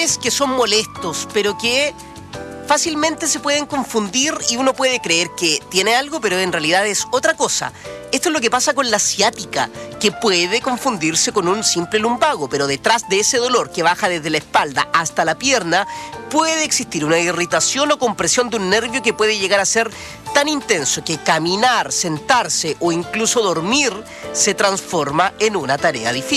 dolores que son molestos, pero que fácilmente se pueden confundir y uno puede creer que tiene algo, pero en realidad es otra cosa. Esto es lo que pasa con la ciática, que puede confundirse con un simple lumbago, pero detrás de ese dolor que baja desde la espalda hasta la pierna, puede existir una irritación o compresión de un nervio que puede llegar a ser tan intenso que caminar, sentarse o incluso dormir se transforma en una tarea difícil.